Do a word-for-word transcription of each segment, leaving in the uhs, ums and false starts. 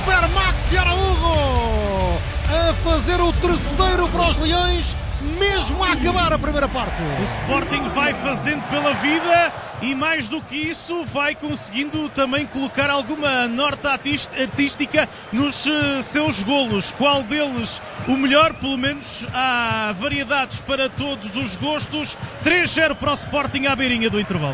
Super Maxi Araújo a fazer o terceiro para os Leões, mesmo a acabar a primeira parte. O Sporting vai fazendo pela vida e, mais do que isso, vai conseguindo também colocar alguma nota artística nos uh, seus golos. Qual deles o melhor? Pelo menos há variedades para todos os gostos. três a zero para o Sporting à beirinha do intervalo.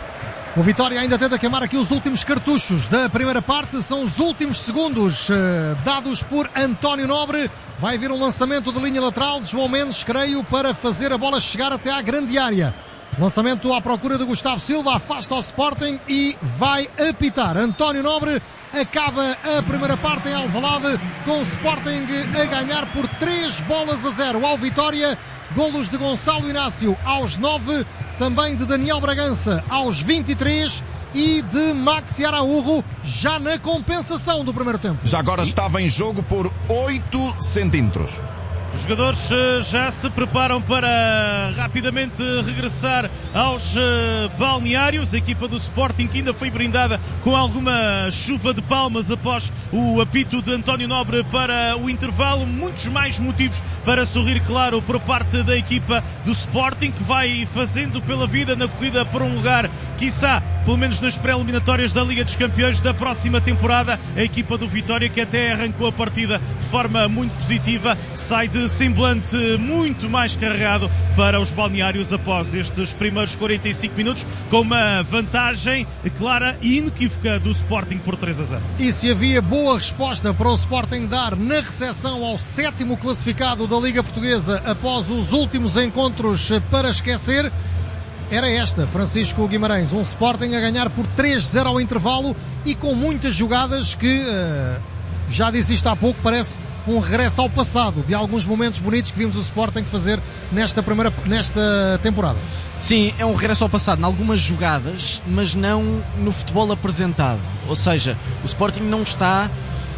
O Vitória ainda tenta queimar aqui os últimos cartuchos da primeira parte. São os últimos segundos uh, dados por António Nobre. Vai vir um lançamento de linha lateral de João Mendes, creio, para fazer a bola chegar até à grande área. Lançamento à procura de Gustavo Silva, afasta o Sporting e vai apitar. António Nobre acaba a primeira parte em Alvalade com o Sporting a ganhar por três bolas a zero ao Vitória. Golos de Gonçalo Inácio aos nove, também de Daniel Bragança aos vinte e três e de Maxi Araújo já na compensação do primeiro tempo. Já agora estava em jogo por oito centímetros. Os jogadores já se preparam para rapidamente regressar aos balneários. A equipa do Sporting, que ainda foi brindada com alguma chuva de palmas após o apito de António Nobre para o intervalo. Muitos mais motivos para sorrir, claro, por parte da equipa do Sporting, que vai fazendo pela vida na corrida por um lugar, quiçá, pelo menos nas pré-eliminatórias da Liga dos Campeões da próxima temporada. A equipa do Vitória, que até arrancou a partida de forma muito positiva, sai de semblante muito mais carregado para os balneários após estes primeiros quarenta e cinco minutos, com uma vantagem clara e inequívoca do Sporting por três a zero. E se havia boa resposta para o Sporting dar na recepção ao sétimo classificado da Liga Portuguesa após os últimos encontros para esquecer, era esta. Francisco Guimarães, um Sporting a ganhar por três a zero ao intervalo e com muitas jogadas que, uh, já disse isto há pouco, parece um regresso ao passado, de alguns momentos bonitos que vimos o Sporting fazer nesta, primeira, nesta temporada. Sim, é um regresso ao passado, em algumas jogadas, mas não no futebol apresentado. Ou seja, o Sporting não está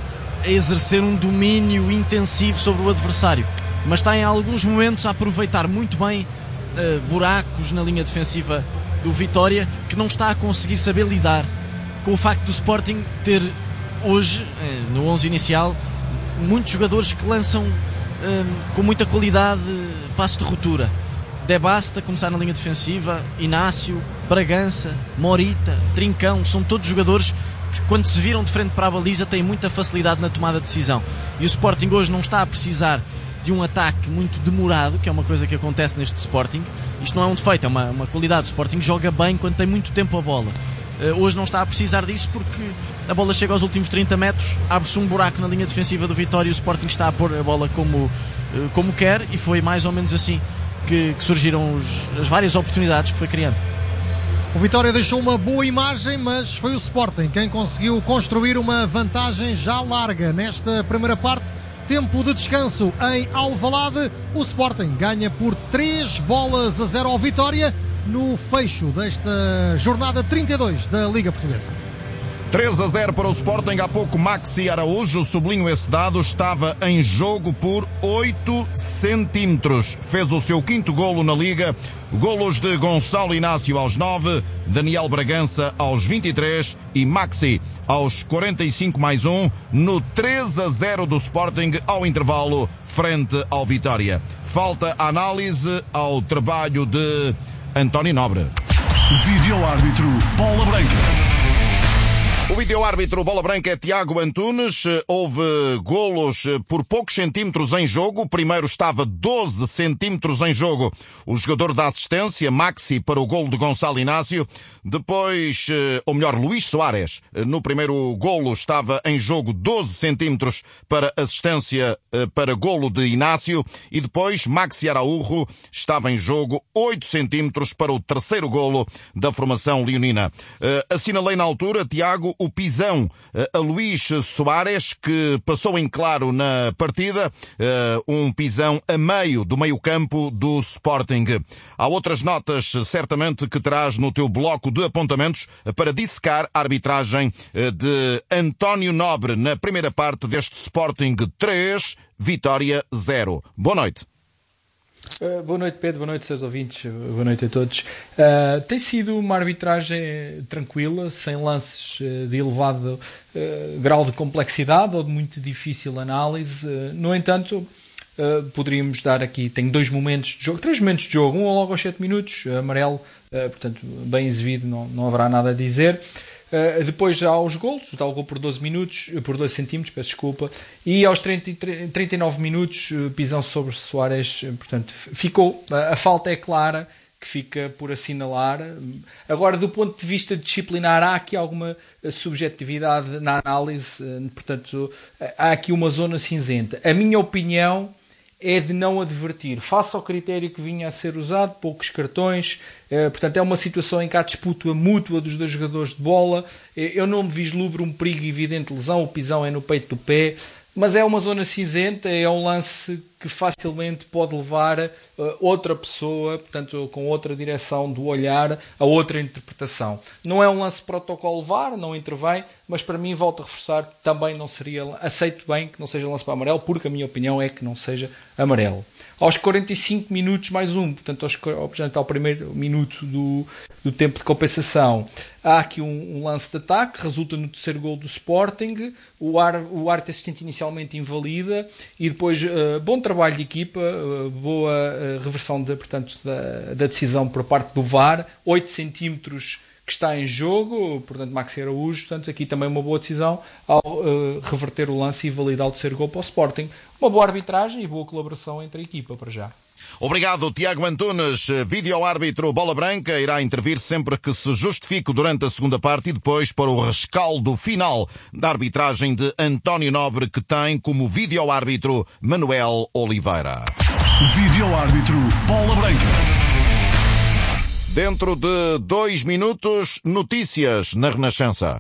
a exercer um domínio intensivo sobre o adversário, mas está em alguns momentos a aproveitar muito bem uh, buracos na linha defensiva do Vitória, que não está a conseguir saber lidar com o facto do Sporting ter hoje, uh, no onze inicial, muitos jogadores que lançam um, com muita qualidade passe de ruptura. De Basta, começar na linha defensiva, Inácio, Bragança, Morita, Trincão, são todos jogadores que, quando se viram de frente para a baliza, têm muita facilidade na tomada de decisão. E o Sporting hoje não está a precisar de um ataque muito demorado, que é uma coisa que acontece neste Sporting. Isto não é um defeito, é uma, uma qualidade. O Sporting joga bem quando tem muito tempo a bola. Uh, hoje não está a precisar disso porque a bola chega aos últimos trinta metros, abre-se um buraco na linha defensiva do Vitória e o Sporting está a pôr a bola como, uh, como quer, e foi mais ou menos assim que, que surgiram os, as várias oportunidades que foi criando. O Vitória deixou uma boa imagem, mas foi o Sporting quem conseguiu construir uma vantagem já larga nesta primeira parte. Tempo de descanso em Alvalade. O Sporting ganha por três bolas a zero ao Vitória no fecho desta jornada trinta e dois da Liga Portuguesa. três a zero para o Sporting. Há pouco Maxi Araújo, sublinho esse dado, estava em jogo por oito centímetros. Fez o seu quinto golo na Liga. Golos de Gonçalo Inácio aos nove, Daniel Bragança aos vinte e três e Maxi aos quarenta e cinco mais um, no três a zero do Sporting ao intervalo frente ao Vitória. Falta análise ao trabalho de António Nobre. Vídeo-árbitro Bola Branca. O vídeo-árbitro Bola Branca é Tiago Antunes. Houve golos por poucos centímetros em jogo. O primeiro estava doze centímetros em jogo. O jogador da assistência, Maxi, para o golo de Gonçalo Inácio. Depois, ou melhor, Luís Soares, no primeiro golo estava em jogo doze centímetros para assistência para golo de Inácio. E depois, Maxi Araújo estava em jogo oito centímetros para o terceiro golo da formação leonina. Assinalei na altura, Tiago, o pisão a Luís Soares, que passou em claro na partida, um pisão a meio do meio-campo do Sporting. Há outras notas, certamente, que terás no teu bloco de apontamentos para dissecar a arbitragem de António Nobre na primeira parte deste Sporting três, Vitória zero. Boa noite. Uh, boa noite, Pedro, boa noite, seus ouvintes, boa noite a todos. Uh, tem sido uma arbitragem tranquila, sem lances uh, de elevado uh, grau de complexidade ou de muito difícil análise. Uh, no entanto, uh, poderíamos dar aqui, tenho dois momentos de jogo, três momentos de jogo, um logo aos sete minutos, amarelo, uh, portanto, bem exibido, não, não haverá nada a dizer. Uh, depois há os golos, o tal gol por doze minutos, por doze centímetros, peço desculpa, e aos trinta, trinta e nove minutos, uh, pisão sobre Soares, uh, portanto, ficou, uh, a falta é clara, que fica por assinalar. Agora, do ponto de vista disciplinar, há aqui alguma subjetividade na análise, uh, portanto, uh, há aqui uma zona cinzenta. A minha opinião é de não advertir, face ao critério que vinha a ser usado, poucos cartões, eh, portanto é uma situação em que há disputa mútua dos dois jogadores de bola, eh, eu não me vislumbro um perigo evidente de lesão, o pisão é no peito do pé, mas é uma zona cinzenta, é um lance que facilmente pode levar uh, outra pessoa, portanto com outra direção do olhar, a outra interpretação. Não é um lance de protocolo V A R, não intervém, mas para mim, volto a reforçar, também não seria, aceito bem que não seja lance para amarelo, porque a minha opinião é que não seja amarelo. Aos quarenta e cinco minutos mais um, portanto, aos, portanto ao primeiro minuto do, do tempo de compensação, há aqui um, um lance de ataque, resulta no terceiro gol do Sporting, o, ar, o árbitro assistente inicialmente invalida, e depois, uh, bom trabalho de equipa, uh, boa uh, reversão de, portanto, da, da decisão por parte do V A R, oito centímetros que está em jogo, portanto Maxi Araújo, portanto aqui também uma boa decisão ao uh, reverter o lance e validar o terceiro gol para o Sporting. Uma boa arbitragem e boa colaboração entre a equipa para já. Obrigado, Tiago Antunes, vídeo-árbitro Bola Branca, irá intervir sempre que se justifique durante a segunda parte e depois para o rescaldo final da arbitragem de António Nobre, que tem como vídeo-árbitro Manuel Oliveira. Vídeo-árbitro Bola Branca. Dentro de dois minutos, notícias na Renascença.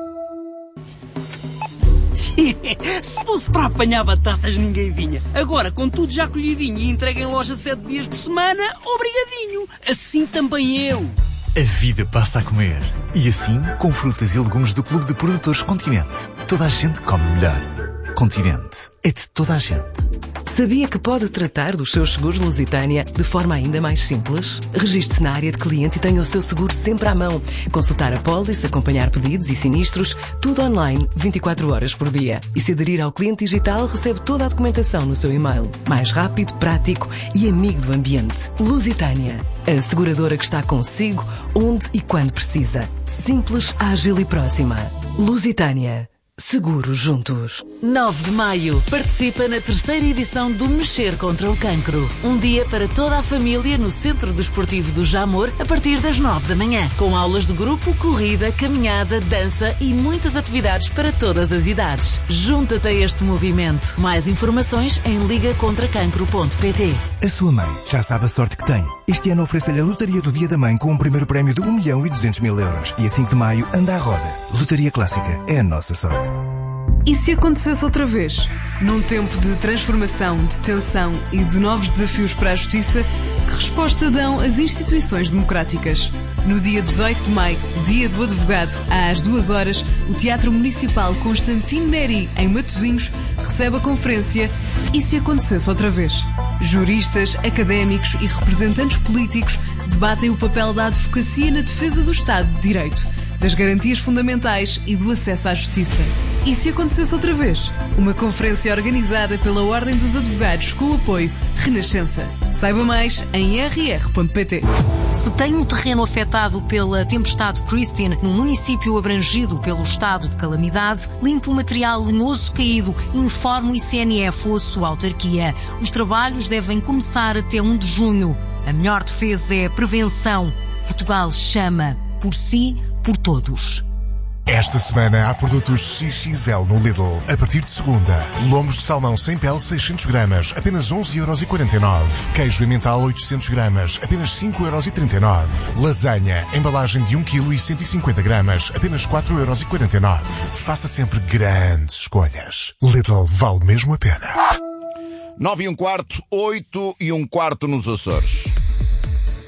Se fosse para apanhar batatas, ninguém vinha. Agora, com tudo já colhidinho e entregue em loja sete dias por semana, obrigadinho. Assim também eu. A vida passa a comer. E assim, com frutas e legumes do Clube de Produtores Continente. Toda a gente come melhor. Continente é de toda a gente. Sabia que pode tratar dos seus seguros Lusitânia de forma ainda mais simples? Registre-se na área de cliente e tenha o seu seguro sempre à mão. Consultar a pólice, acompanhar pedidos e sinistros, tudo online, vinte e quatro horas por dia. E se aderir ao cliente digital, recebe toda a documentação no seu e-mail. Mais rápido, prático e amigo do ambiente. Lusitânia, a seguradora que está consigo, onde e quando precisa. Simples, ágil e próxima. Lusitânia. Seguros juntos. nove de maio. Participa na terceira edição do Mexer contra o Cancro. Um dia para toda a família no Centro Desportivo do Jamor a partir das nove da manhã. Com aulas de grupo, corrida, caminhada, dança e muitas atividades para todas as idades. Junta-te a este movimento. Mais informações em liga contra cancro ponto pt. A sua mãe já sabe a sorte que tem. Este ano oferece-lhe a Lotaria do Dia da Mãe com um primeiro prémio de um milhão e duzentos mil euros. Dia cinco de maio, anda à roda. Lotaria Clássica é a nossa sorte. E se acontecesse outra vez? Num tempo de transformação, de tensão e de novos desafios para a justiça, que resposta dão as instituições democráticas? No dia dezoito de maio, dia do advogado, às duas horas, o Teatro Municipal Constantino Neri, em Matosinhos, recebe a conferência E se acontecesse outra vez? Juristas, académicos e representantes políticos debatem o papel da advocacia na defesa do Estado de Direito, das garantias fundamentais e do acesso à justiça. E se acontecesse outra vez? Uma conferência organizada pela Ordem dos Advogados com o apoio Renascença. Saiba mais em r r ponto p t. Se tem um terreno afetado pela tempestade Christine num município abrangido pelo estado de calamidade, limpe o material lenoso caído, informe o I C N F ou a sua autarquia. Os trabalhos devem começar até um de junho. A melhor defesa é a prevenção. Portugal chama por si, por todos. Esta semana há produtos X X L no Lidl. A partir de segunda, lombos de salmão sem pele seiscentos gramas, apenas onze euros e quarenta e nove. Queijo emmental oitocentos gramas, apenas cinco euros e trinta e nove. Lasanha, embalagem de um quilo e cento e cinquenta gramas, apenas quatro euros e quarenta e nove. Faça sempre grandes escolhas. Lidl vale mesmo a pena. Nove e um quarto, oito e um quarto nos Açores.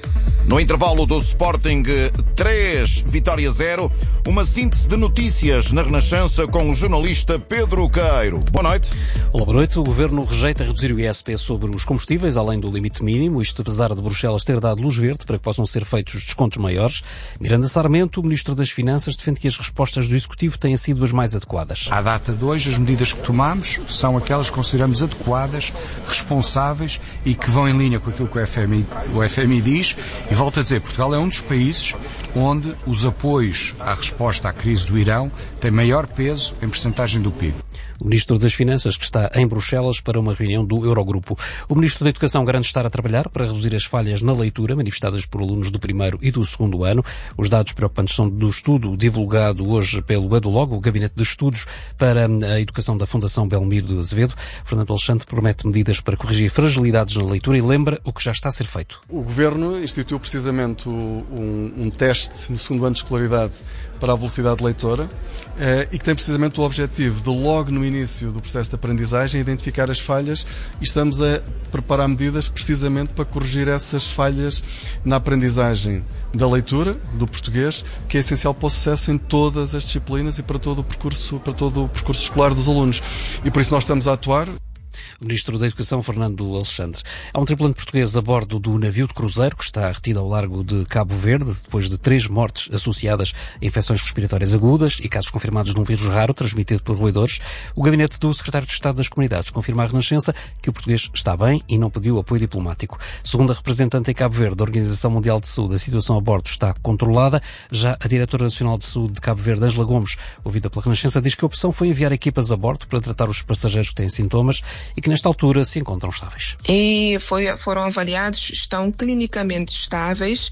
No intervalo do Sporting três, Vitória zero, uma síntese de notícias na Renascença com o jornalista Pedro Queiro. Boa noite. Olá, boa noite. O Governo rejeita reduzir o I S P sobre os combustíveis, além do limite mínimo, isto apesar de Bruxelas ter dado luz verde para que possam ser feitos descontos maiores. Miranda Sarmento, o Ministro das Finanças, defende que as respostas do Executivo tenham sido as mais adequadas. À data de hoje, as medidas que tomamos são aquelas que consideramos adequadas, responsáveis e que vão em linha com aquilo que o F M I, o F M I diz. E volto a dizer, Portugal é um dos países onde os apoios à resposta à crise do Irão têm maior peso em percentagem do P I B. O Ministro das Finanças, que está em Bruxelas para uma reunião do Eurogrupo. O Ministro da Educação garante estar a trabalhar para reduzir as falhas na leitura manifestadas por alunos do primeiro e do segundo ano. Os dados preocupantes são do estudo divulgado hoje pelo EduLog, o Gabinete de Estudos para a Educação da Fundação Belmiro de Azevedo. Fernando Alexandre promete medidas para corrigir fragilidades na leitura e lembra o que já está a ser feito. O Governo instituiu precisamente um, um teste no segundo ano de escolaridade para a velocidade leitora eh, e que tem precisamente o objetivo de, logo no início do processo de aprendizagem, identificar as falhas, e estamos a preparar medidas precisamente para corrigir essas falhas na aprendizagem da leitura, do português, que é essencial para o sucesso em todas as disciplinas e para todo o percurso, para todo o percurso escolar dos alunos. E por isso nós estamos a atuar. O Ministro da Educação, Fernando Alexandre. Há um tripulante português a bordo do navio de cruzeiro que está retido ao largo de Cabo Verde depois de três mortes associadas a infecções respiratórias agudas e casos confirmados de um vírus raro transmitido por roedores. O gabinete do Secretário de Estado das Comunidades confirma à Renascença que o português está bem e não pediu apoio diplomático. Segundo a representante em Cabo Verde da Organização Mundial de Saúde, a situação a bordo está controlada. Já a Diretora Nacional de Saúde de Cabo Verde, Ângela Gomes, ouvida pela Renascença, diz que a opção foi enviar equipas a bordo para tratar os passageiros que têm sintomas e que nesta altura se encontram estáveis. E foi, foram avaliados, estão clinicamente estáveis,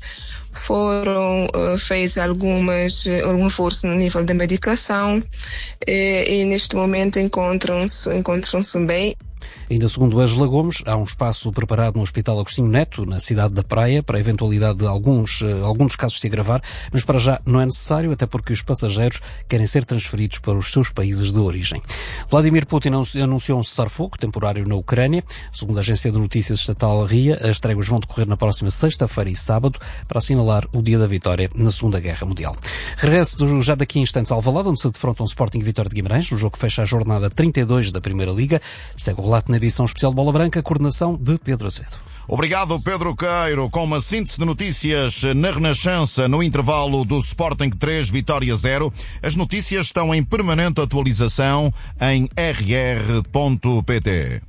foram uh, feitas algumas, algum reforço no nível da medicação e, e neste momento encontram-se, encontram-se bem. Ainda segundo Ângela Gomes, há um espaço preparado no Hospital Agostinho Neto, na cidade da Praia, para a eventualidade de alguns, alguns dos casos se agravar, mas para já não é necessário, até porque os passageiros querem ser transferidos para os seus países de origem. Vladimir Putin anunciou um cessar-fogo temporário na Ucrânia. Segundo a agência de notícias estatal R I A, as tréguas vão decorrer na próxima sexta-feira e sábado para assinalar o dia da vitória na Segunda Guerra Mundial. Regresso do, já daqui a instantes ao Alvalade, onde se defrontam Sporting e Vitória de Guimarães, o jogo que fecha a jornada trinta e dois da Primeira Liga. Segue o relato na edição especial de Bola Branca, coordenação de Pedro Azevedo. Obrigado, Pedro Queiro, com uma síntese de notícias na Renascença no intervalo do Sporting três, Vitória zero. As notícias estão em permanente atualização em r r ponto p t.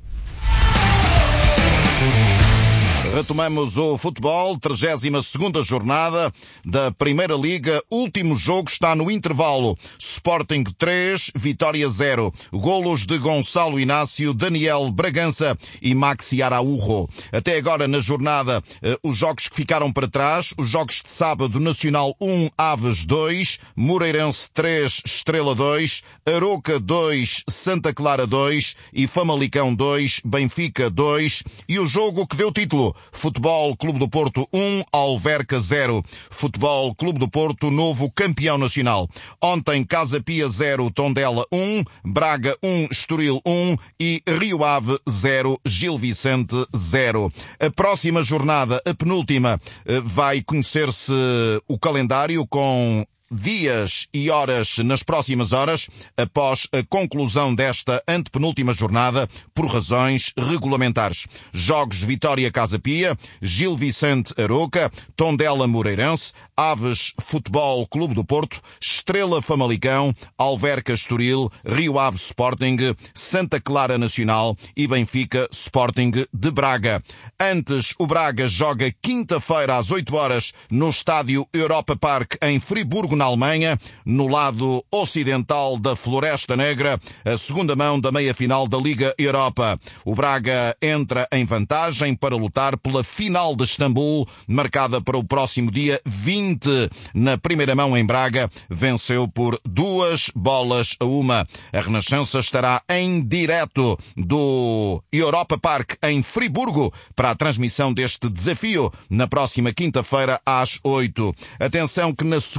Retomamos o futebol, trigésima segunda jornada da Primeira Liga. Último jogo está no intervalo. Sporting três, Vitória zero. Golos de Gonçalo Inácio, Daniel Bragança e Maxi Araújo. Até agora na jornada, os jogos que ficaram para trás, os jogos de sábado: Nacional um, Aves dois, Moreirense três, Estrela dois, Aroca dois, Santa Clara dois e Famalicão dois, Benfica dois. E o jogo que deu título: Futebol Clube do Porto um, Alverca zero. Futebol Clube do Porto, novo campeão nacional. Ontem, Casa Pia zero, Tondela um, Braga um, Estoril um e Rio Ave zero, Gil Vicente zero. A próxima jornada, a penúltima, vai conhecer-se o calendário com dias e horas nas próximas horas, após a conclusão desta antepenúltima jornada, por razões regulamentares. Jogos: Vitória Casa Pia, Gil Vicente Aroca, Tondela Moreirense, Aves Futebol Clube do Porto, Estrela Famalicão, Alverca Estoril, Rio Ave Sporting, Santa Clara Nacional e Benfica Sporting de Braga. Antes, o Braga joga quinta-feira às oito horas no estádio Europa Park em Friburgo, na Alemanha, no lado ocidental da Floresta Negra, a segunda mão da meia-final da Liga Europa. O Braga entra em vantagem para lutar pela final de Istambul, marcada para o próximo dia vinte. Na primeira mão em Braga, venceu por duas bolas a uma. A Renascença estará em direto do Europa Park em Friburgo para a transmissão deste desafio na próxima quinta-feira às oito. Atenção que na segunda Liga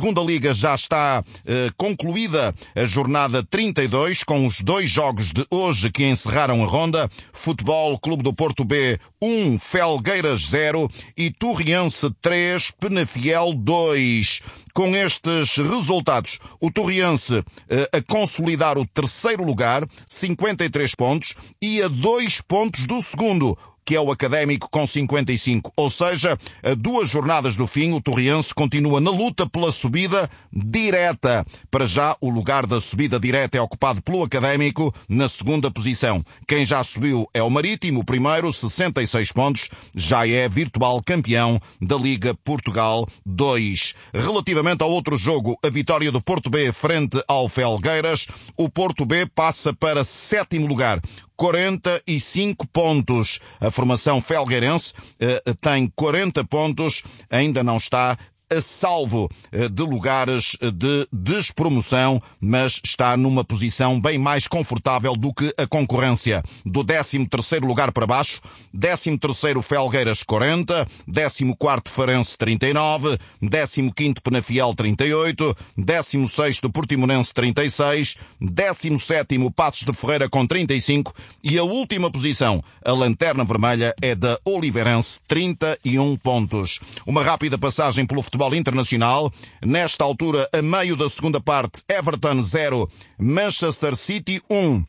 Liga já está eh, concluída a jornada trinta e dois, com os dois jogos de hoje que encerraram a ronda. Futebol Clube do Porto B um, Felgueiras zero e Torriense três, Penafiel dois. Com estes resultados, o Torriense eh, a consolidar o terceiro lugar, cinquenta e três pontos, e a dois pontos do segundo, que é o Académico, com cinquenta e cinco. Ou seja, a duas jornadas do fim, o Torriense continua na luta pela subida direta. Para já, o lugar da subida direta é ocupado pelo Académico, na segunda posição. Quem já subiu é o Marítimo, o primeiro, sessenta e seis pontos, já é virtual campeão da Liga Portugal dois. Relativamente ao outro jogo, a vitória do Porto B frente ao Felgueiras, o Porto B passa para sétimo lugar, quarenta e cinco pontos. A formação felgueirense eh, tem quarenta pontos, ainda não está a salvo de lugares de despromoção, mas está numa posição bem mais confortável do que a concorrência. Do décimo terceiro lugar para baixo, décimo terceiro Felgueiras quarenta, décimo quarto Farense trinta e nove, décimo quinto Penafiel trinta e oito, décimo sexto Portimonense trinta e seis, décimo sétimo Passos de Ferreira com trinta e cinco e a última posição, a lanterna vermelha, é da Oliveirense, trinta e um pontos. Uma rápida passagem pelo futebol internacional. Nesta altura, a meio da segunda parte, Everton zero, Manchester City um.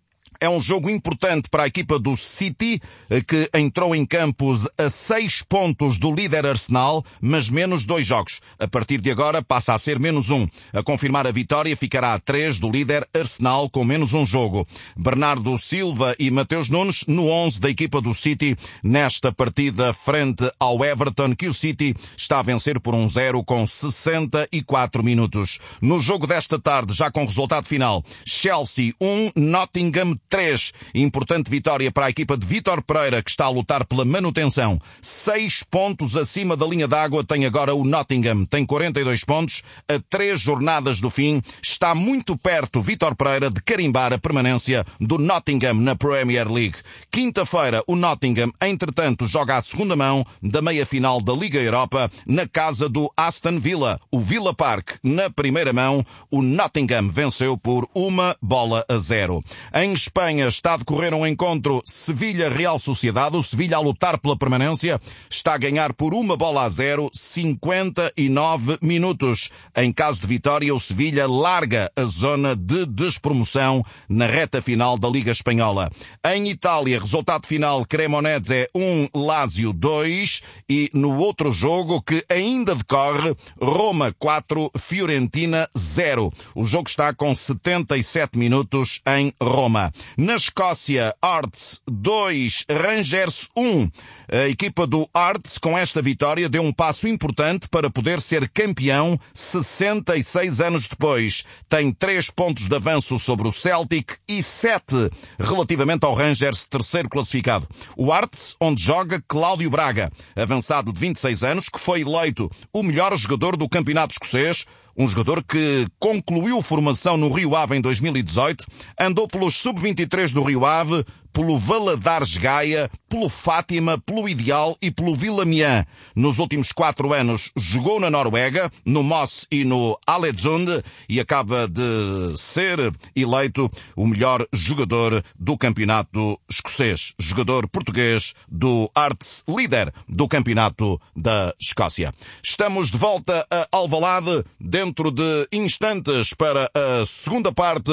É um jogo importante para a equipa do City, que entrou em campos a seis pontos do líder Arsenal, mas menos dois jogos. A partir de agora passa a ser menos um. A confirmar a vitória, ficará a três do líder Arsenal, com menos um jogo. Bernardo Silva e Mateus Nunes no onze da equipa do City, nesta partida frente ao Everton, que o City está a vencer por um zero com sessenta e quatro minutos. No jogo desta tarde, já com resultado final, Chelsea um, Nottingham três. Importante vitória para a equipa de Vítor Pereira, que está a lutar pela manutenção. Seis pontos acima da linha d'água tem agora o Nottingham. Tem quarenta e dois pontos. A três jornadas do fim, está muito perto Vítor Pereira de carimbar a permanência do Nottingham na Premier League. Quinta-feira, o Nottingham, entretanto, joga a segunda mão da meia-final da Liga Europa na casa do Aston Villa. O Villa Park, na primeira mão, o Nottingham venceu por uma bola a zero. Em Espanha está a decorrer um encontro Sevilha-Real Sociedade. O Sevilha, a lutar pela permanência, está a ganhar por uma bola a zero, cinquenta e nove minutos. Em caso de vitória, o Sevilha larga a zona de despromoção na reta final da Liga Espanhola. Em Itália, resultado final, Cremonese um, Lazio dois, e no outro jogo que ainda decorre, Roma quatro, Fiorentina zero. O jogo está com setenta e sete minutos em Roma. Na Escócia, Hearts dois, Rangers um. A equipa do Hearts, com esta vitória, deu um passo importante para poder ser campeão sessenta e seis anos depois. Tem três pontos de avanço sobre o Celtic e sete relativamente ao Rangers, terceiro classificado. O Hearts, onde joga Cláudio Braga, avançado de vinte e seis anos, que foi eleito o melhor jogador do campeonato escocês. Um jogador que concluiu formação no Rio Ave em dois mil e dezoito, andou pelos sub vinte e três do Rio Ave, pelo Valadares Gaia, pelo Fátima, pelo Ideal e pelo Vila Mian. Nos últimos quatro anos jogou na Noruega, no Moss e no Alezund, e acaba de ser eleito o melhor jogador do campeonato escocês. Jogador português do Hearts, líder do campeonato da Escócia. Estamos de volta a Alvalade, dentro de instantes, para a segunda parte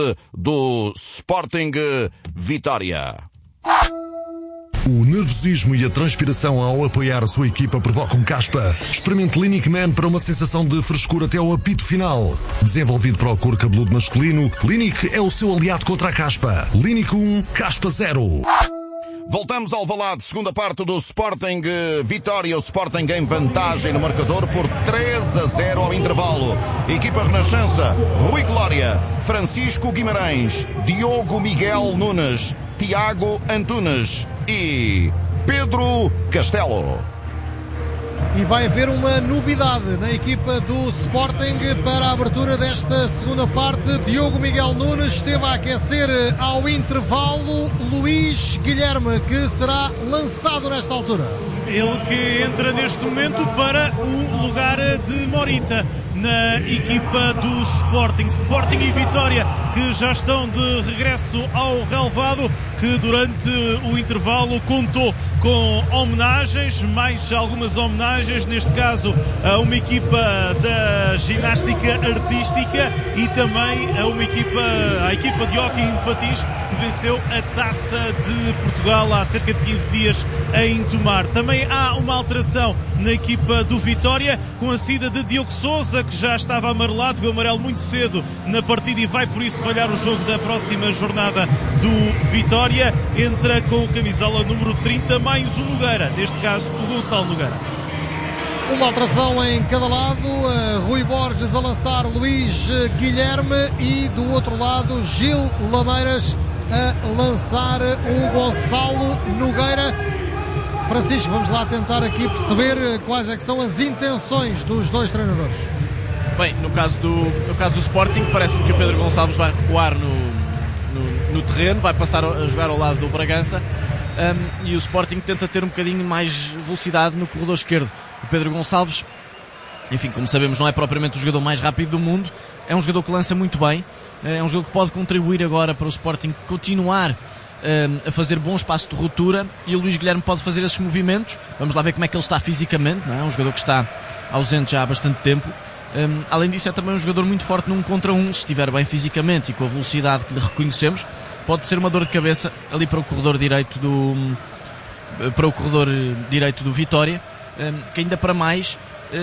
do Sporting Vitória. O nervosismo e a transpiração ao apoiar a sua equipa provocam caspa. Experimente Clinic Man para uma sensação de frescura até ao apito final. Desenvolvido para o couro cabeludo masculino, Clinic é o seu aliado contra a caspa. Clinic um, caspa zero. Voltamos ao Alvalade, segunda parte do Sporting Vitória. O Sporting em vantagem no marcador por três a zero ao intervalo. Equipa Renascença, Rui Glória, Francisco Guimarães, Diogo Miguel Nunes, Tiago Antunes e Pedro Castelo. E vai haver uma novidade na equipa do Sporting para a abertura desta segunda parte. Diogo Miguel Nunes esteve a aquecer ao intervalo. Luís Guilherme, que será lançado nesta altura. ele que entra neste momento para o lugar de Morita na equipa do Sporting. Sporting e Vitória que já estão de regresso ao relvado, que durante o intervalo contou com homenagens, mais algumas homenagens, neste caso a uma equipa da ginástica artística e também a uma equipa, a equipa de hóquei em patins, que venceu a Taça de Portugal há cerca de quinze dias em Tomar. Também há uma alteração na equipa do Vitória, com a saída de Diogo Sousa, que já estava amarelado, viu amarelo muito cedo na partida e vai por isso falhar o jogo da próxima jornada do Vitória. Entra com o camisola número trinta, mais o Nogueira, neste caso o Gonçalo Nogueira. Uma alteração em cada lado, uh, Rui Borges a lançar Luís Guilherme e do outro lado Gil Lameiras a lançar o Gonçalo Nogueira. Francisco, vamos lá tentar aqui perceber quais é que são as intenções dos dois treinadores. Bem, no caso do, no caso do Sporting, parece-me que o Pedro Gonçalves vai recuar no, no, no terreno, vai passar a jogar ao lado do Bragança, um, e o Sporting tenta ter um bocadinho mais velocidade no corredor esquerdo. O Pedro Gonçalves, enfim, como sabemos, não é propriamente o jogador mais rápido do mundo, é um jogador que lança muito bem, é um jogador que pode contribuir agora para o Sporting continuar a fazer bom espaço de ruptura, e o Luís Guilherme pode fazer esses movimentos. Vamos lá ver como é que ele está fisicamente, não é? Um jogador que está ausente já há bastante tempo. Um, além disso, é também um jogador muito forte num contra um. Se estiver bem fisicamente e com a velocidade que lhe reconhecemos, pode ser uma dor de cabeça ali para o corredor direito do para o corredor direito do Vitória, um, que ainda para mais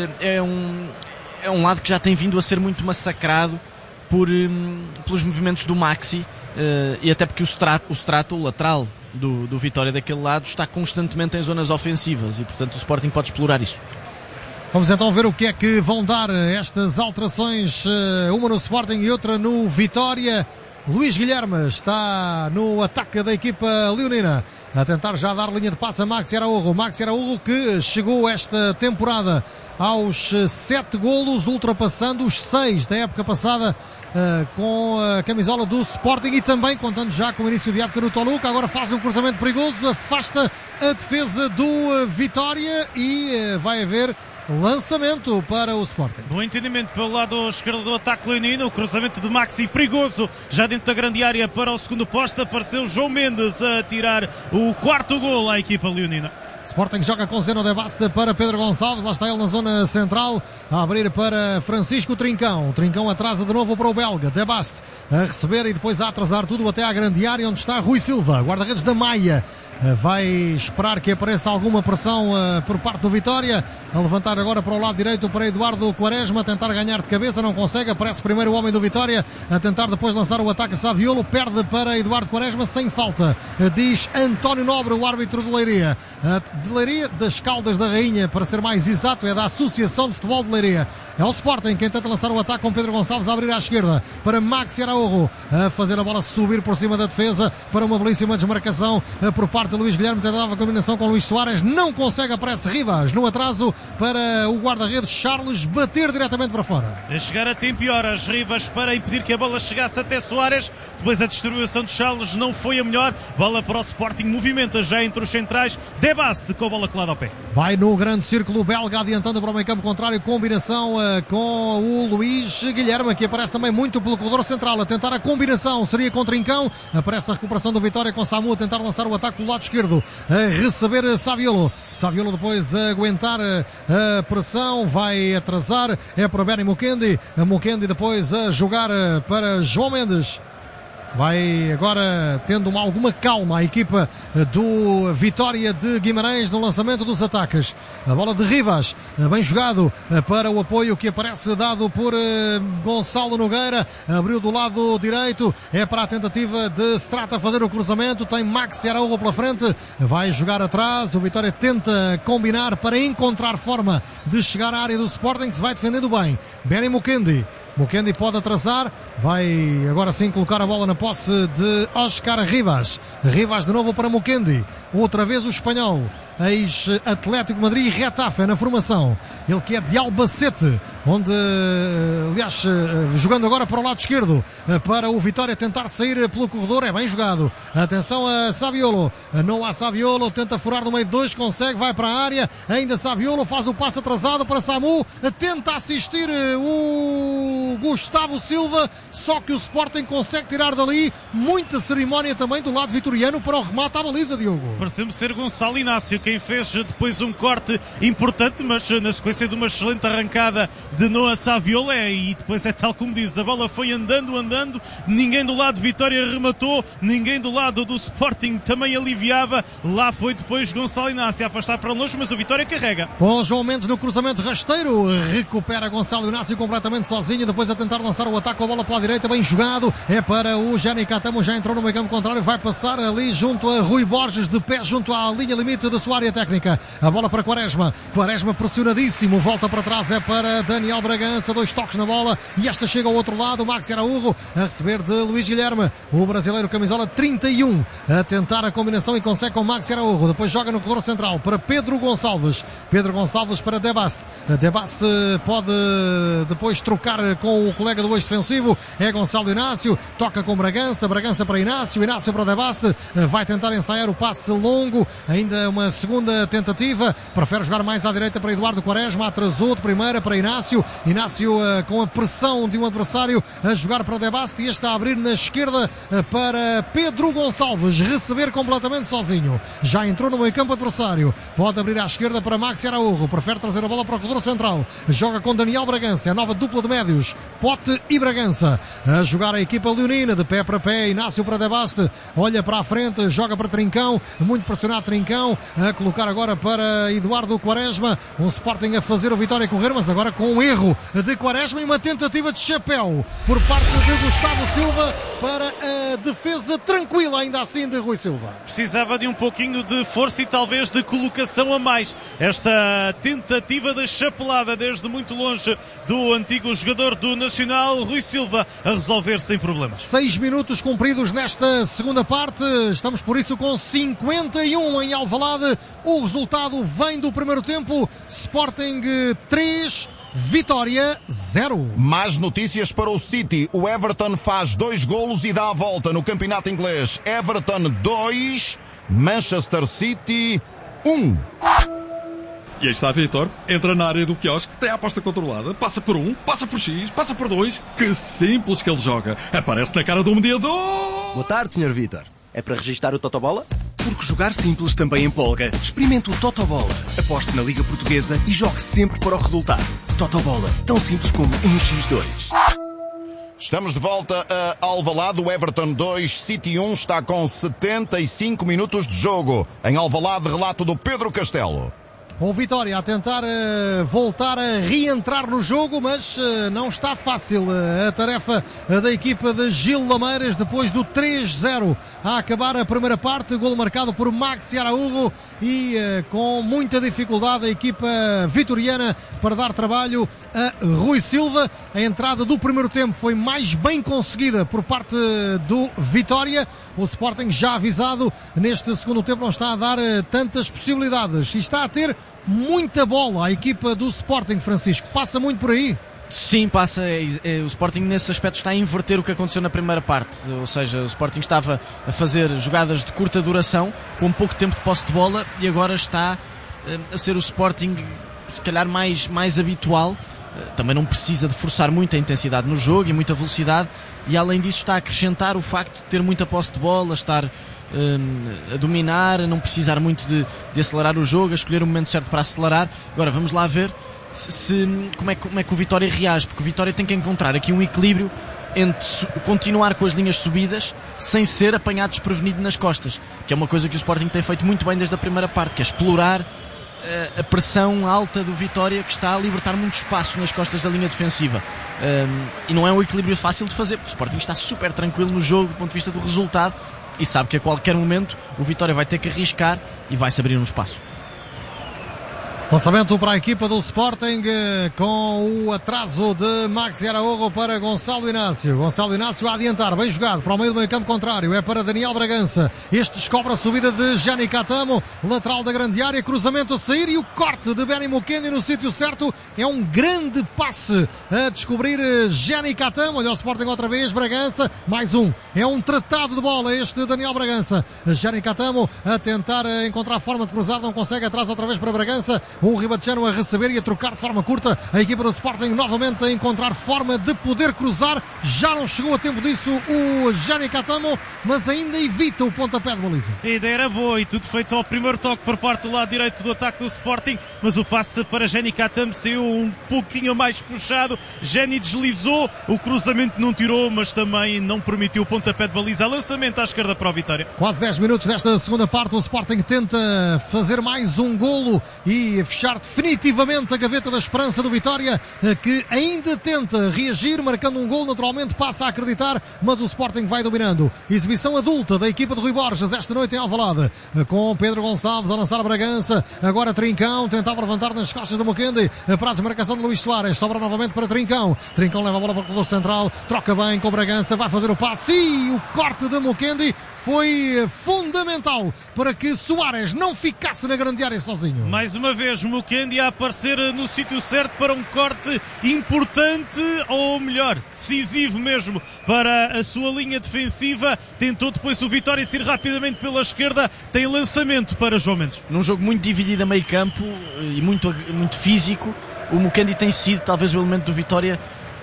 é um, é um lado que já tem vindo a ser muito massacrado por, um, pelos movimentos do Maxi. Uh, e até porque o Strato, o, Strato, o lateral do, do Vitória daquele lado, está constantemente em zonas ofensivas e, portanto, o Sporting pode explorar isso. Vamos então ver o que é que vão dar estas alterações, uma no Sporting e outra no Vitória. Luís Guilherme está no ataque da equipa leonina, a tentar já dar linha de passe a Maxi Araújo. Maxi Araújo que chegou esta temporada aos sete golos, ultrapassando os seis da época passada, uh, com a camisola do Sporting, e também contando já com o início de época no Toluca. Agora faz um cruzamento perigoso, afasta a defesa do uh, Vitória e uh, vai haver lançamento para o Sporting. No entendimento pelo lado esquerdo do ataque leonino, o cruzamento de Maxi perigoso já dentro da grande área para o segundo posto. Apareceu João Mendes a tirar o quarto gol à equipa leonina. Sporting joga com Zeno de Basta para Pedro Gonçalves, lá está ele na zona central, a abrir para Francisco Trincão. Trincão atrasa de novo para o belga, de Basta a receber e depois a atrasar tudo até à grande área, onde está Rui Silva, guarda-redes da Maia. Vai esperar que apareça alguma pressão uh, por parte do Vitória, a levantar agora para o lado direito para Eduardo Quaresma, a tentar ganhar de cabeça, não consegue, aparece primeiro o homem do Vitória, a tentar depois lançar o ataque a Saviolo, perde para Eduardo Quaresma, sem falta, uh, diz António Nobre, o árbitro de Leiria, uh, de Leiria, das Caldas da Rainha, para ser mais exato, é da Associação de Futebol de Leiria. É o Sporting quem tenta lançar o ataque com Pedro Gonçalves a abrir à esquerda para Maxi Araújo, a fazer a bola subir por cima da defesa para uma belíssima desmarcação uh, por parte de Luís Guilherme, tentava a combinação com Luís Soares, não consegue, aparece Rivas no atraso para o guarda-redes Charles bater diretamente para fora. A chegar a tempo e horas, Rivas para impedir que a bola chegasse até Soares, depois a distribuição de Charles não foi a melhor, bola para o Sporting, movimenta já entre os centrais, De Bast com a bola colada ao pé. Vai no grande círculo belga, adiantando para o meio campo contrário, combinação uh, com o Luís Guilherme, que aparece também muito pelo corredor central, a tentar a combinação, seria com Trincão, aparece a recuperação do Vitória com Samu a tentar lançar o ataque pelo lado esquerdo, a receber Saviolo, Saviolo depois a aguentar a pressão, vai atrasar, é para Benny Mukendi, a Mukendi depois a jogar para João Mendes. Vai agora tendo uma, alguma calma a equipa do Vitória de Guimarães no lançamento dos ataques. A bola de Rivas, bem jogado para o apoio que aparece dado por Gonçalo Nogueira. Abriu do lado direito, é para a tentativa de Strata fazer o cruzamento. Tem Maxi Araújo pela frente, vai jogar atrás. O Vitória tenta combinar para encontrar forma de chegar à área do Sporting, que se vai defendendo bem. Benny Mukendi. Mukendi pode atrasar, vai agora sim colocar a bola na posse de Oscar Rivas. Rivas de novo para Mukendi, outra vez o espanhol. ex-Atlético Madrid e Getafe na formação. Ele que é de Albacete, onde, aliás, jogando agora para o lado esquerdo, para o Vitória tentar sair pelo corredor, é bem jogado. Atenção a Saviolo, não há Saviolo, tenta furar no meio de dois, consegue, vai para a área, ainda Saviolo faz o passo atrasado para Samu, tenta assistir o Gustavo Silva, só que o Sporting consegue tirar dali. Muita cerimónia também do lado vitoriano para o remate à baliza, Diogo. Pareceu-me ser Gonçalo Inácio quem fez depois um corte importante, mas na sequência de uma excelente arrancada de Noah Saviolo, é, e depois é tal como diz, a bola foi andando, andando, ninguém do lado de Vitória rematou, ninguém do lado do Sporting também aliviava, lá foi depois Gonçalo Inácio a afastar para longe, mas o Vitória carrega. Com João Mendes no cruzamento rasteiro, recupera Gonçalo Inácio completamente sozinho, depois a tentar lançar o ataque com a bola pela direita, bem jogado, é para o Jani Catamo, já entrou no meio campo contrário, vai passar ali junto a Rui Borges, de pé junto à linha limite da sua área técnica, a bola para Quaresma, Quaresma pressionadíssimo, volta para trás, é para Daniel Bragança, dois toques na bola e esta chega ao outro lado, Maxi Araújo a receber de Luís Guilherme, o brasileiro camisola trinta e um, a tentar a combinação e consegue com Maxi Araújo, depois joga no corredor central para Pedro Gonçalves, Pedro Gonçalves para Debaste, Debaste pode depois trocar com o colega do eixo defensivo, é Gonçalo Inácio, toca com Bragança, Bragança para Inácio, Inácio para Debaste, vai tentar ensaiar o passe longo, ainda uma segunda tentativa, prefere jogar mais à direita para Eduardo Quaresma, atrasou de primeira para Inácio, Inácio uh, com a pressão de um adversário a jogar para Debaste e este a abrir na esquerda uh, para Pedro Gonçalves, receber completamente sozinho, já entrou no meio campo adversário, pode abrir à esquerda para Maxi Araújo, prefere trazer a bola para o corredor central, joga com Daniel Bragança, a nova dupla de médios, Pote e Bragança, a jogar a equipa leonina, de pé para pé, Inácio para Debaste, olha para a frente, joga para Trincão, muito pressionado Trincão, a colocar agora para Eduardo Quaresma, um Sporting a fazer o Vitória correr, mas agora com um erro de Quaresma e uma tentativa de chapéu por parte de Gustavo Silva para a defesa tranquila ainda assim de Rui Silva. Precisava de um pouquinho de força e talvez de colocação a mais. Esta tentativa de chapelada desde muito longe do antigo jogador do Nacional, Rui Silva, a resolver sem problemas. Seis minutos cumpridos nesta segunda parte, estamos por isso com cinquenta e um em Alvalade, o resultado vem do primeiro tempo, Sporting três, Vitória zero. Mais notícias para o City. O Everton faz dois golos e dá a volta no campeonato inglês. Everton dois, Manchester City um. E aí está Vitor, entra na área do quiosque, tem a aposta controlada, passa por um, passa por X, passa por dois. Que simples que ele joga. Aparece na cara do mediador. Boa tarde, senhor Vitor. É para registar o Totobola? Porque jogar simples também empolga. Experimente o Totobola. Aposte na Liga Portuguesa e jogue sempre para o resultado. Totobola, tão simples como um por dois. Estamos de volta a Alvalade, o Everton dois, City um, está com setenta e cinco minutos de jogo. Em Alvalade, relato do Pedro Castelo. O Vitória a tentar uh, voltar a reentrar no jogo, mas uh, não está fácil uh, a tarefa uh, da equipa de Gil Lameiras depois do três zero a acabar a primeira parte, golo marcado por Maxi Araújo e uh, com muita dificuldade a equipa vitoriana para dar trabalho a Rui Silva. A entrada do primeiro tempo foi mais bem conseguida por parte do Vitória. O Sporting já avisado neste segundo tempo não está a dar uh, tantas possibilidades e está a ter muita bola a equipa do Sporting, Francisco. Passa muito por aí. Sim, passa. O Sporting nesse aspecto está a inverter o que aconteceu na primeira parte. Ou seja, o Sporting estava a fazer jogadas de curta duração, com pouco tempo de posse de bola, e agora está a ser o Sporting se calhar mais, mais habitual. Também não precisa de forçar muita intensidade no jogo e muita velocidade, e além disso está a acrescentar o facto de ter muita posse de bola, estar um, a dominar, a não precisar muito de, de acelerar o jogo, a escolher o momento certo para acelerar. Agora vamos lá ver se, se, como, é, como é que o Vitória reage, porque o Vitória tem que encontrar aqui um equilíbrio entre su- continuar com as linhas subidas sem ser apanhado desprevenido nas costas, que é uma coisa que o Sporting tem feito muito bem desde a primeira parte, que é explorar a pressão alta do Vitória, que está a libertar muito espaço nas costas da linha defensiva, um, e não é um equilíbrio fácil de fazer, porque o Sporting está super tranquilo no jogo do ponto de vista do resultado e sabe que a qualquer momento o Vitória vai ter que arriscar e vai se abrir um espaço. Lançamento para a equipa do Sporting com o atraso de Maxi Araújo para Gonçalo Inácio. Gonçalo Inácio a adiantar, bem jogado para o meio do meio campo contrário, é para Daniel Bragança. Este descobre a subida de Gianni Catamo, lateral da grande área, cruzamento a sair e o corte de Benny Mukendi no sítio certo. É um grande passe a descobrir Gianni Catamo. Olha o Sporting outra vez, Bragança, mais um. É um tratado de bola este Daniel Bragança. Gianni Catamo a tentar encontrar a forma de cruzar, não consegue, atrás outra vez para Bragança. O Ribatejano a receber e a trocar de forma curta. A equipa do Sporting novamente a encontrar forma de poder cruzar. Já não chegou a tempo disso o Gianni Catamo, mas ainda evita o pontapé de baliza. A ideia era boa e tudo feito ao primeiro toque por parte do lado direito do ataque do Sporting, mas o passe para Gianni Catamo saiu um pouquinho mais puxado. Gianni deslizou, o cruzamento não tirou, mas também não permitiu o pontapé de baliza. Lançamento à esquerda para o Vitória. Quase dez minutos desta segunda parte, o Sporting tenta fazer mais um golo e fechar definitivamente a gaveta da esperança do Vitória, que ainda tenta reagir, marcando um gol, naturalmente passa a acreditar, mas o Sporting vai dominando. Exibição adulta da equipa de Rui Borges esta noite em Alvalade, com Pedro Gonçalves a lançar a Bragança, agora Trincão, tentava levantar nas costas do Mukendi, para a desmarcação de Luís Soares, sobra novamente para Trincão, Trincão leva a bola para o corredor central, troca bem com Bragança, vai fazer o passe e o corte de Mukendi foi fundamental para que Soares não ficasse na grande área sozinho. Mais uma vez Mukendi a aparecer no sítio certo para um corte importante, ou melhor, decisivo mesmo para a sua linha defensiva. Tentou depois o Vitória sair rapidamente pela esquerda. Tem lançamento para João Mendes. Num jogo muito dividido a meio campo e muito, muito físico, o Mukendi tem sido talvez o elemento do Vitória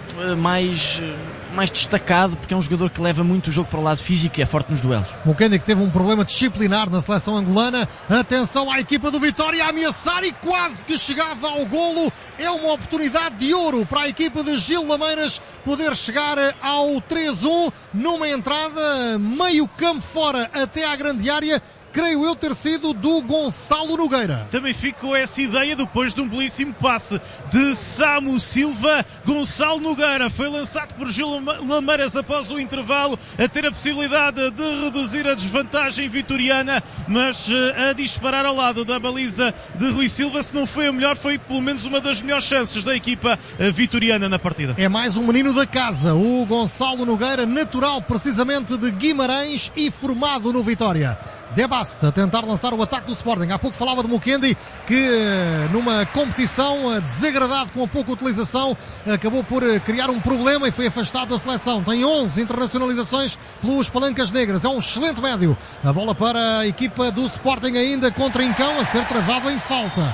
mais, mais destacado, porque é um jogador que leva muito o jogo para o lado físico e é forte nos duelos. Mukendi que teve um problema disciplinar na seleção angolana. Atenção à equipa do Vitória a ameaçar e quase que chegava ao golo. É uma oportunidade de ouro para a equipa de Gil Lameiras poder chegar ao três a um numa entrada meio campo fora até à grande área. Creio eu ter sido do Gonçalo Nogueira. Também ficou essa ideia depois de um belíssimo passe de Samu Silva. Gonçalo Nogueira foi lançado por Gil Lameiras após o intervalo, a ter a possibilidade de reduzir a desvantagem vitoriana, mas a disparar ao lado da baliza de Rui Silva. Se não foi a melhor, foi pelo menos uma das melhores chances da equipa vitoriana na partida. É mais um menino da casa, o Gonçalo Nogueira, natural precisamente de Guimarães e formado no Vitória. Debast a tentar lançar o ataque do Sporting. Há pouco falava de Mukendi, que numa competição desagradado com a pouca utilização, acabou por criar um problema e foi afastado da seleção. Tem onze internacionalizações pelos Palancas Negras. É um excelente médio. A bola para a equipa do Sporting ainda contra Trincão, a ser travado em falta.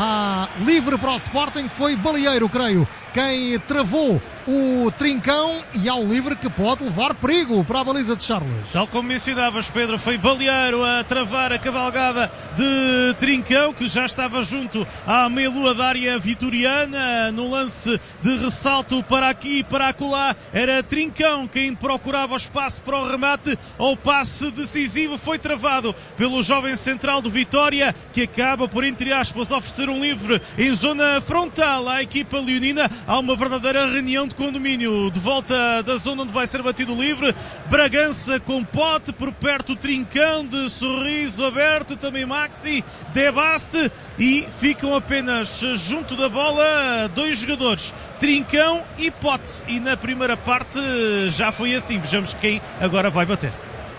Há livre para o Sporting, foi Balieiro, creio, quem travou o Trincão, e há um livre que pode levar perigo para a baliza de Charles. Tal como mencionavas, Pedro, foi Balieiro a travar a cavalgada de Trincão, que já estava junto à meia-lua da área vitoriana. No lance de ressalto para aqui e para acolá, era Trincão quem procurava o espaço para o remate. Ao passe decisivo foi travado pelo jovem central do Vitória, que acaba por, entre aspas, oferecer um livre em zona frontal à equipa leonina. Há uma verdadeira reunião de condomínio de volta da zona onde vai ser batido o livre. Bragança com pote, por perto Trincão, de sorriso aberto, também Maxi, Debaste, e ficam apenas junto da bola dois jogadores, Trincão e Pote. E na primeira parte já foi assim. Vejamos quem agora vai bater.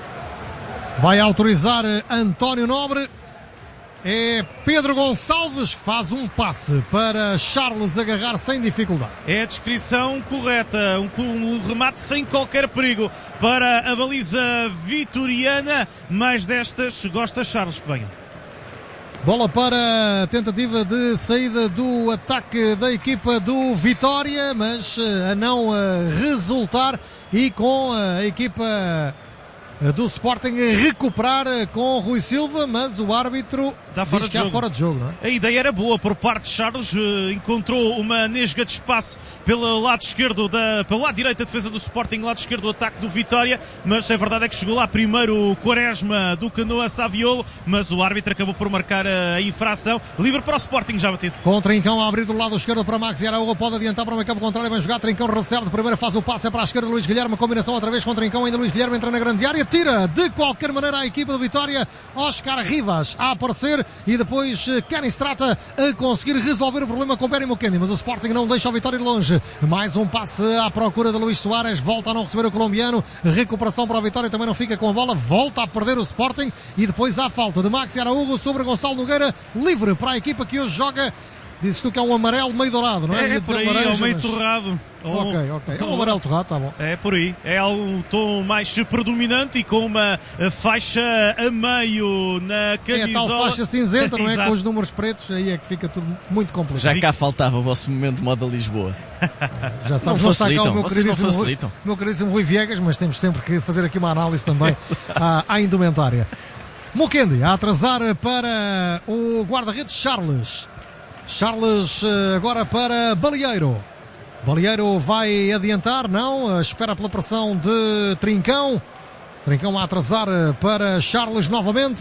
Vai autorizar António Nobre. É Pedro Gonçalves que faz um passe para Charles agarrar sem dificuldade. É a descrição correta, um, um remate sem qualquer perigo para a baliza vitoriana. Mais destas, gosta Charles que venha. Bola para a tentativa de saída do ataque da equipa do Vitória, mas a não resultar, e com a equipa do Sporting a recuperar com Rui Silva, mas o árbitro Dá fora diz de que há jogo. fora de jogo, não é? A ideia era boa por parte de Charles, encontrou uma nesga de espaço pelo lado esquerdo, da, pelo lado direito da defesa do Sporting, lado esquerdo do ataque do Vitória, mas a verdade é que chegou lá primeiro o Quaresma do Canoa Saviolo, mas o árbitro acabou por marcar a infração. Livre para o Sporting, já batido. Com Trincão a abrir do lado esquerdo para Maxi Araújo, pode adiantar para o meio campo contrário, bem jogado, Trincão recebe, de primeira faz o passe, é para a esquerda Luís Guilherme, combinação outra vez com Trincão, ainda Luís Guilherme entra na grande área, retira de qualquer maneira a equipa do Vitória. Oscar Rivas a aparecer e depois Kenny Strata a conseguir resolver o problema com Benny Mukendi, mas o Sporting não deixa o Vitória ir longe. Mais um passe à procura de Luís Soares, volta a não receber o colombiano, recuperação para o Vitória, também não fica com a bola, volta a perder o Sporting e depois há falta de Maxi Araújo sobre Gonçalo Nogueira, livre para a equipa que hoje joga. Dizes tu que é um amarelo meio dourado, não é? É, é por aí, laranja, é um meio mas... torrado. Ok, ok. É um amarelo torrado, tá bom. É por aí. É um tom mais predominante e com uma faixa a meio na camisola. É a tal faixa cinzenta, não é? Com os números pretos, aí é que fica tudo muito complicado. Já cá faltava o vosso momento de moda Lisboa. Já sabes, não está cá o meu queridíssimo, Rui, meu queridíssimo Rui Viegas, mas temos sempre que fazer aqui uma análise também à, à indumentária. Mukendi a atrasar para o guarda-redes Charles. Charles agora para Balieiro. Balieiro vai adiantar, não, espera pela pressão de Trincão. Trincão a atrasar para Charles novamente.